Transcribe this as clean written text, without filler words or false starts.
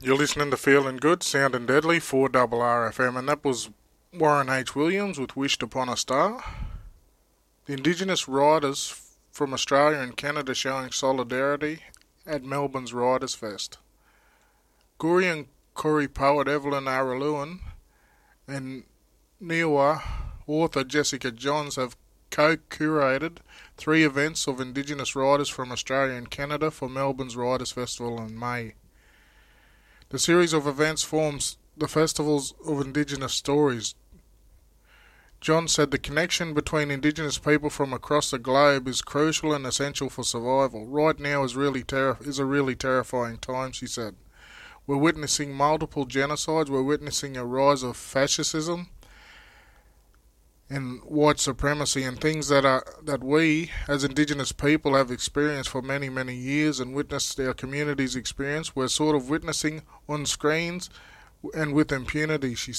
You're listening to Feeling Good, Sounding Deadly for RRFM, and that was Warren H. Williams with Wished Upon a Star. The Indigenous riders from Australia and Canada showing solidarity at Melbourne's Riders Fest. Guri and Koori poet Evelyn Araluen and Niua author Jessica Johns have co-curated 3 events of Indigenous riders from Australia and Canada for Melbourne's Riders Festival in May. The series of events forms the Festivals of Indigenous Stories. John said the connection between Indigenous people from across the globe is crucial and essential for survival. Right now is a really terrifying time, she said. We're witnessing multiple genocides, we're witnessing a rise of fascism and white supremacy, and things that we as Indigenous people have experienced for many, many years and witnessed our communities experience. We're sort of witnessing on screens and with impunity, she